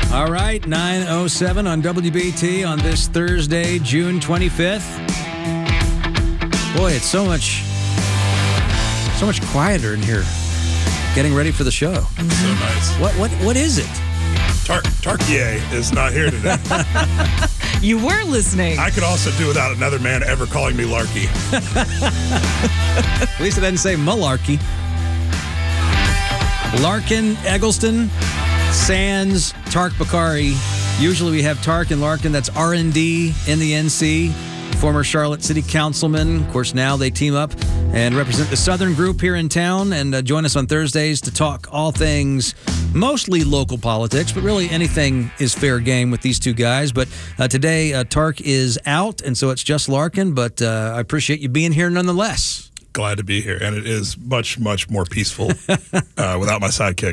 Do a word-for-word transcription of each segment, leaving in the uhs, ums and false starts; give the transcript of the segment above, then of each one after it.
All right, nine oh seven on W B T on this Thursday, June twenty-fifth. Boy, it's so much, so much quieter in here. Getting ready for the show. So nice. What what what is it? Tar- Tarkier is not here today. You were listening. I could also do without another man ever calling me Larky. At least it doesn't say malarkey. Larkin, Eggleston, Sands, Tark Bakari. Usually we have Tark and Larkin. That's R and D in the N C. Former Charlotte City Councilman. Of course, now they team up and represent the Southern group here in town and uh, join us on Thursdays to talk all things, mostly local politics, but really anything is fair game with these two guys. But uh, today, uh, Tark is out, and so it's just Larkin, but uh, I appreciate you being here nonetheless. Glad to be here, and it is much, much more peaceful uh, without my sidekick.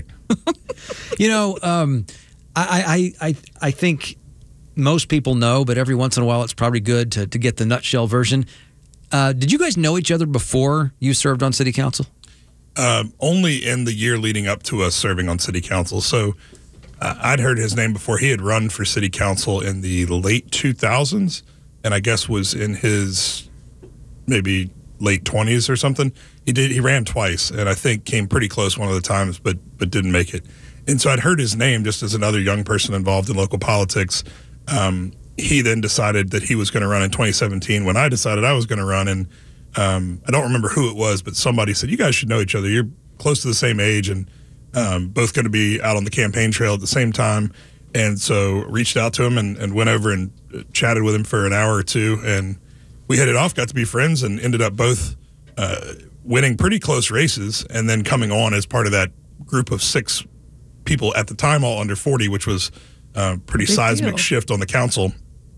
You know, um, I, I, I, I think most people know, but every once in a while it's probably good to, to get the nutshell version. Uh, did you guys know each other before you served on city council? Um, only in the year leading up to us serving on city council. So uh, I'd heard his name before. He had run for city council in the late two thousands, and I guess was in his maybe late twenties or something. He did. He ran twice, and I think came pretty close one of the times, but but didn't make it. And so I'd heard his name just as another young person involved in local politics. Um, he then decided that he was going to run in twenty seventeen when I decided I was going to run. And um, I don't remember who it was, but somebody said, you guys should know each other. You're close to the same age and um, both going to be out on the campaign trail at the same time. And so reached out to him and, and went over and chatted with him for an hour or two. And we hit it off, got to be friends, and ended up both uh, winning pretty close races and then coming on as part of that group of six people at the time, all under forty, which was Uh, pretty Big seismic deal. shift on the council.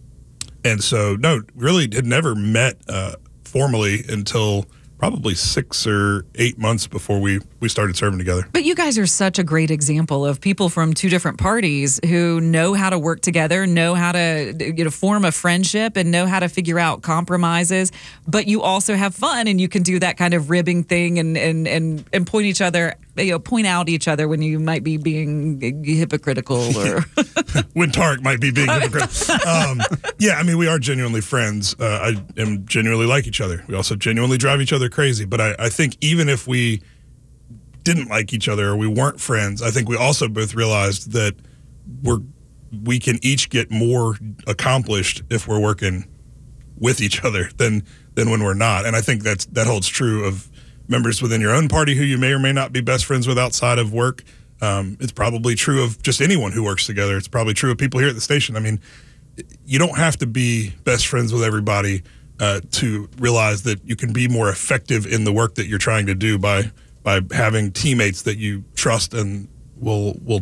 And so, no, really had never met uh, formally until probably six or eight months before we, we started serving together. But you guys are such a great example of people from two different parties who know how to work together, know how to you know form a friendship, and know how to figure out compromises. But you also have fun, and you can do that kind of ribbing thing and and and, and point each other, you know, point out each other when you might be being hypocritical or When Tark might be being hypocritical. um, yeah, I mean, we are genuinely friends. Uh, I am genuinely like each other. We also genuinely drive each other crazy. But I, I think even if we didn't like each other or we weren't friends, I think we also both realized that we're we can each get more accomplished if we're working with each other than than when we're not. And I think that's that holds true of members within your own party who you may or may not be best friends with outside of work. Um, it's probably true of just anyone who works together. It's probably true of people here at the station. I mean, you don't have to be best friends with everybody uh, to realize that you can be more effective in the work that you're trying to do by by having teammates that you trust and will will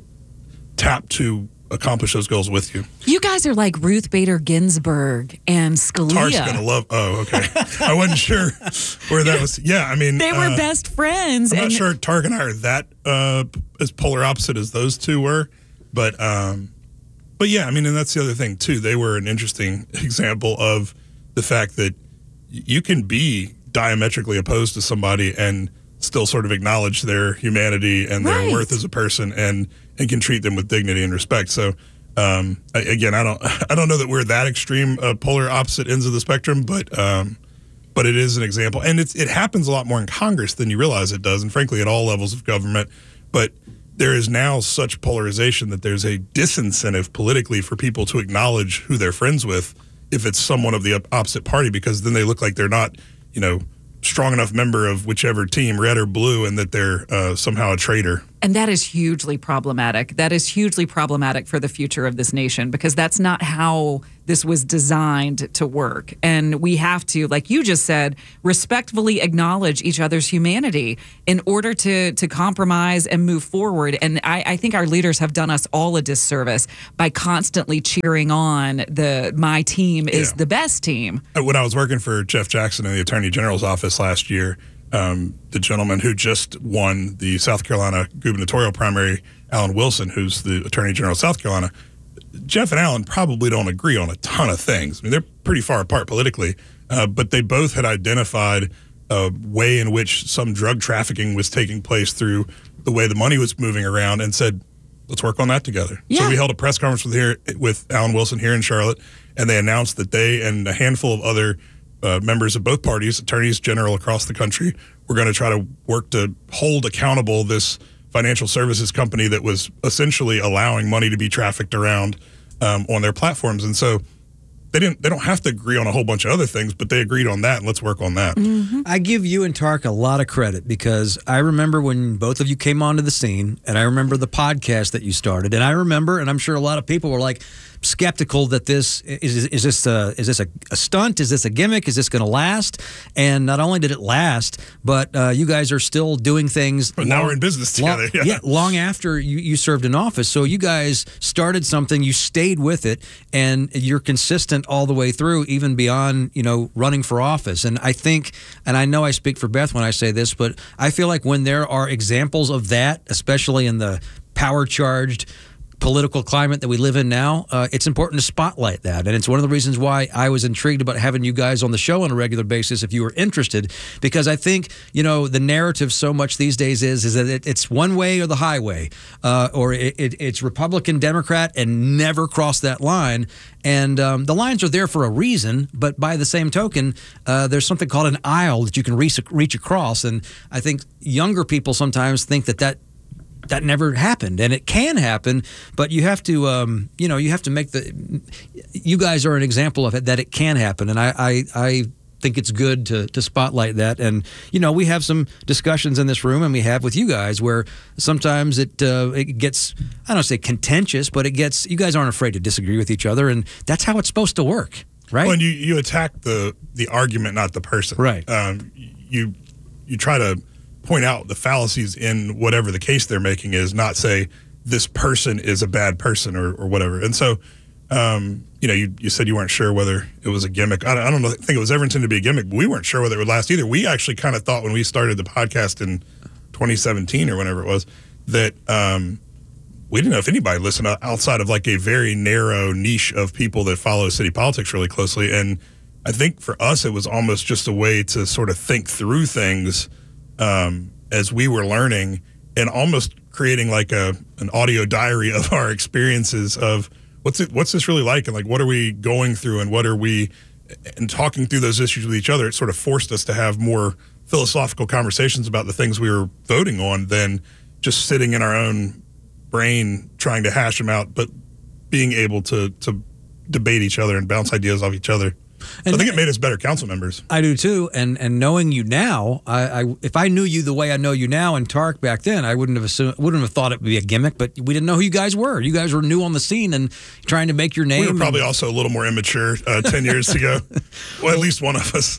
tap to accomplish those goals with you. you guys are like Ruth Bader Ginsburg and Scalia. Tark's gonna love. Oh, okay. I wasn't sure where that was. Yeah, I mean, They were uh, best friends. I'm not and sure Tark and I are that uh, as polar opposite as those two were, but um, but yeah, I mean, and that's the other thing too. They were an interesting example of the fact that you can be diametrically opposed to somebody and still sort of acknowledge their humanity and their Right. worth as a person, and and can treat them with dignity and respect. So. Um, I- again, I don't, I don't know that we're that extreme, uh, polar opposite ends of the spectrum, but, um, but it is an example, and it's, it happens a lot more in Congress than you realize it does, and frankly, at all levels of government. But there is now such polarization that there's a disincentive politically for people to acknowledge who they're friends with if it's someone of the op- opposite party, because then they look like they're not, you know, strong enough member of whichever team, red or blue, and that they're uh, somehow a traitor. And that is hugely problematic. That is hugely problematic for the future of this nation, because that's not how this was designed to work. And we have to, like you just said, respectfully acknowledge each other's humanity in order to to compromise and move forward. And I, I think our leaders have done us all a disservice by constantly cheering on the my team is Yeah. the best team. When I was working for Jeff Jackson in the Attorney General's office last year, um, the gentleman who just won the South Carolina gubernatorial primary, Alan Wilson, who's the Attorney General of South Carolina, Jeff and Alan probably don't agree on a ton of things. I mean, they're pretty far apart politically, uh, but they both had identified a way in which some drug trafficking was taking place through the way the money was moving around, and said, let's work on that together. Yeah. So we held a press conference with here with Alan Wilson here in Charlotte, and they announced that they and a handful of other uh, members of both parties, attorneys general across the country, were going to try to work to hold accountable this financial services company that was essentially allowing money to be trafficked around um, on their platforms. And so they didn't. They don't have to agree on a whole bunch of other things, but they agreed on that, and let's work on that. Mm-hmm. I give you and Tark a lot of credit because I remember when both of you came onto the scene, and I remember the podcast that you started, and I remember, and I'm sure a lot of people were like skeptical that this is is this a, is this a, a stunt? Is this a gimmick? Is this going to last? And not only did it last, but uh, you guys are still doing things. But now we're in business together. Long, yeah. yeah, long after you, you served in office. So you guys started something, you stayed with it, and you're consistent all the way through, even beyond, you know, running for office. And I think, and I know I speak for Beth when I say this, but I feel like when there are examples of that, especially in the power-charged political climate that we live in now, uh, it's important to spotlight that. And it's one of the reasons why I was intrigued about having you guys on the show on a regular basis if you were interested, because I think, you know, the narrative so much these days is is that it, it's one way or the highway, uh, or it, it, it's Republican, Democrat, and never cross that line. And um, the lines are there for a reason, but by the same token, uh, there's something called an aisle that you can reach, reach across. And I think younger people sometimes think that that That never happened, and it can happen, but you have to, um, you know, you have to make the. You guys are an example of it that it can happen, and I, I, I think it's good to to spotlight that. And you know, we have some discussions in this room, and we have with you guys where sometimes it uh, it gets, I don't say contentious, but it gets. You guys aren't afraid to disagree with each other, and that's how it's supposed to work, right? Well, and you you attack the the argument, not the person, right? Um, you you try to point out the fallacies in whatever the case they're making is, not say this person is a bad person or, or whatever. And so, um, you know, you, you said you weren't sure whether it was a gimmick. I don't, I don't know, think it was ever intended to be a gimmick, but we weren't sure whether it would last either. We actually kind of thought when we started the podcast in twenty seventeen or whenever it was that um, we didn't know if anybody listened outside of like a very narrow niche of people that follow city politics really closely. And I think for us, it was almost just a way to sort of think through things Um, as we were learning, and almost creating like a an audio diary of our experiences of what's it what's this really like, and like what are we going through, and what are we, and talking through those issues with each other. It sort of forced us to have more philosophical conversations about the things we were voting on than just sitting in our own brain trying to hash them out, but being able to to debate each other and bounce ideas off each other. And I think it made us better council members. I do too, and and knowing you now, I, I if I knew you the way I know you now and Tark back then, I wouldn't have assumed, wouldn't have thought it would be a gimmick. But we didn't know who you guys were. You guys were new on the scene and trying to make your name. We were probably and, also a little more immature uh, ten years ago. Well, at least one of us.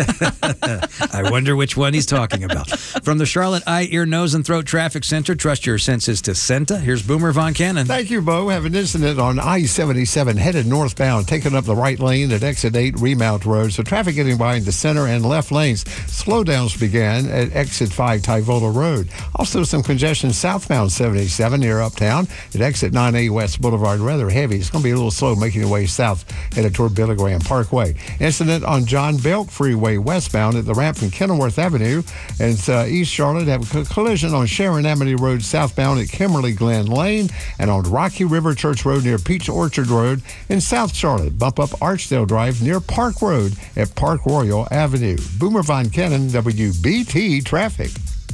I wonder which one he's talking about. From the Charlotte Eye, Ear, Nose, and Throat Traffic Center, trust your senses to Senta. Here's Boomer Von Cannon. Thank you, Bo. Have an incident on I seventy-seven headed northbound, taking up the right lane at exit eight Remount Road. So traffic getting by in the center and left lanes. Slowdowns began at exit five Tyvola Road. Also some congestion southbound seventy-seven near Uptown at exit nine A West Boulevard. Rather heavy. It's going to be a little slow making your way south headed toward Billy Graham Parkway. Incident on John Belk Freeway westbound at the ramp from Kenilworth Avenue. And uh, East Charlotte have a collision on Sharon Amity Road southbound at Kimberly Glen Lane, and on Rocky River Church Road near Peach Orchard Road. In South Charlotte, bump up Archdale Drive near Park Road at Park Royal Avenue. Boomer Von Cannon, W B T Traffic.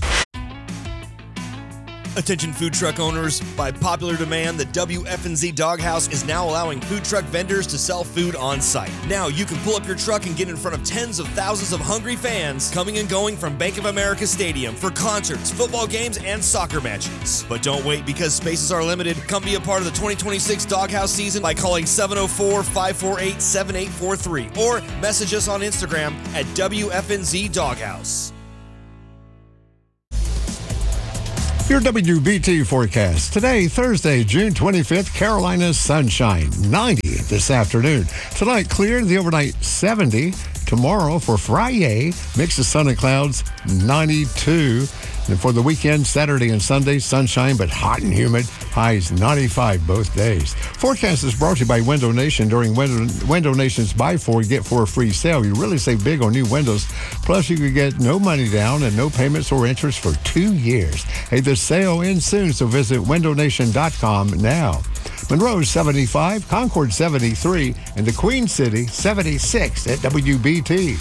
Attention food truck owners, by popular demand, the W F N Z Doghouse is now allowing food truck vendors to sell food on site. Now you can pull up your truck and get in front of tens of thousands of hungry fans coming and going from Bank of America Stadium for concerts, football games, and soccer matches. But don't wait, because spaces are limited. Come be a part of the twenty twenty-six Doghouse season by calling seven oh four, five four eight, seven eight four three or message us on Instagram at W F N Z Doghouse. Your W B T forecast. Today, Thursday, June twenty-fifth, Carolina sunshine, ninety this afternoon. Tonight, clear, the overnight seventy. Tomorrow for Friday, mix of sun and clouds, ninety-two. And for the weekend, Saturday and Sunday, sunshine but hot and humid. Highs ninety-five both days. Forecast is brought to you by Window Nation. During Window, Window Nation's Buy Four, Get Four free sale, you really save big on new windows. Plus, you could get no money down and no payments or interest for two years. Hey, the sale ends soon, so visit window nation dot com now. Monroe seventy-five, Concord seventy-three, and the Queen City seventy-six at W B T.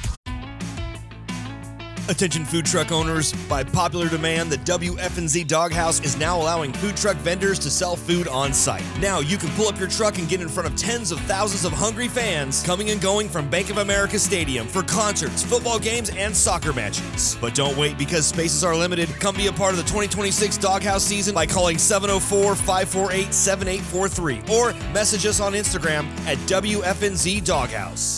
Attention food truck owners, by popular demand, the W F N Z Doghouse is now allowing food truck vendors to sell food on site. Now you can pull up your truck and get in front of tens of thousands of hungry fans coming and going from Bank of America Stadium for concerts, football games, and soccer matches. But don't wait, because spaces are limited. Come be a part of the twenty twenty-six Doghouse season by calling seven oh four, five four eight, seven eight four three or message us on Instagram at W F N Z Doghouse.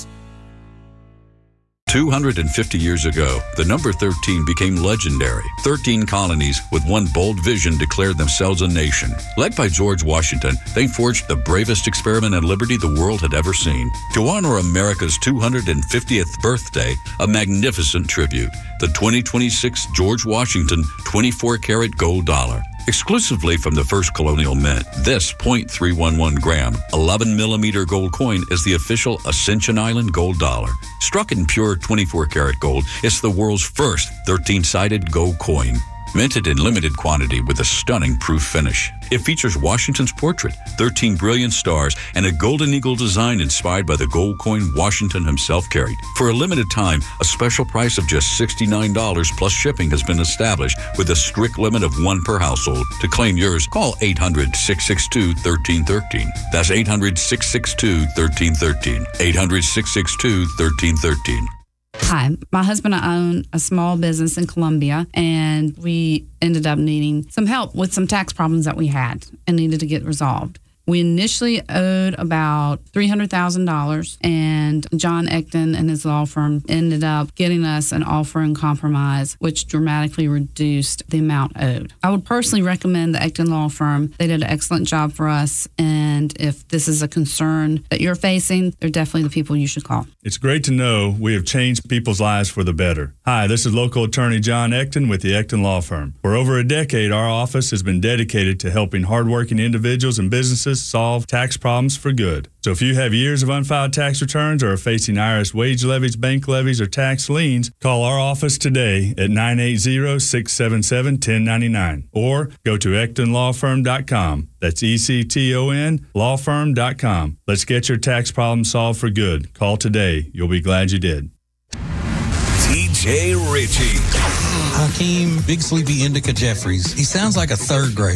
two hundred fifty years ago, the number thirteen became legendary. thirteen colonies with one bold vision declared themselves a nation. Led by George Washington, they forged the bravest experiment in liberty the world had ever seen. To honor America's two hundred fiftieth birthday, a magnificent tribute, the twenty twenty-six George Washington twenty-four karat gold dollar. Exclusively from the first colonial mint, this point three one one gram, eleven millimeter gold coin is the official Ascension Island gold dollar. Struck in pure twenty-four karat gold, it's the world's first thirteen-sided gold coin. Minted in limited quantity with a stunning proof finish. It features Washington's portrait, thirteen brilliant stars, and a golden eagle design inspired by the gold coin Washington himself carried. For a limited time, a special price of just sixty-nine dollars plus shipping has been established with a strict limit of one per household. To claim yours, call eight hundred, six six two, one three one three. That's eight hundred, six six two, one three one three. eight hundred, six six two, one three one three. Hi, my husband and I own a small business in Columbia, and we ended up needing some help with some tax problems that we had and needed to get resolved. We initially owed about three hundred thousand dollars, and John Ecton and his law firm ended up getting us an offer in compromise, which dramatically reduced the amount owed. I would personally recommend the Ecton Law Firm. They did an excellent job for us, and if this is a concern that you're facing, they're definitely the people you should call. It's great to know we have changed people's lives for the better. Hi, this is local attorney John Ecton with the Ecton Law Firm. For over a decade, our office has been dedicated to helping hardworking individuals and businesses solve tax problems for good. So if you have years of unfiled tax returns or are facing I R S wage levies, bank levies, or tax liens, call our office today at nine eight zero, six seven seven, one zero nine nine or go to ecton law firm dot com. That's E C T O N law firm dot com. Let's get your tax problem solved for good. Call today. You'll be glad you did. T J Ritchie. Hakeem Big Sleepy Indica Jeffries. He sounds like a third grader.